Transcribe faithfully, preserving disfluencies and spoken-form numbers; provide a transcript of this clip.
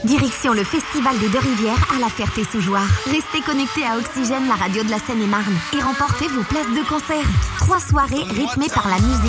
Direction le Festival des Deux-Rivières à la Ferté-Sous-Jouarre. Restez connectés à Oxygène, la radio de la Seine-et-Marne, et remportez vos places de concert. Trois soirées rythmées par la musique